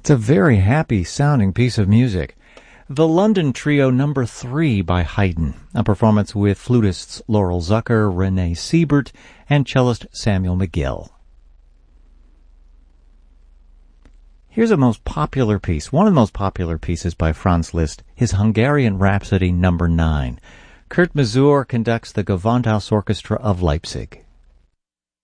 It's a very happy sounding piece of music. The London Trio No. 3 by Haydn, a performance with flutists Laurel Zucker, Renee Siebert, and cellist Samuel McGill. Here's a most popular piece, one of the most popular pieces by Franz Liszt, his Hungarian Rhapsody No. 9. Kurt Masur conducts the Gewandhaus Orchestra of Leipzig.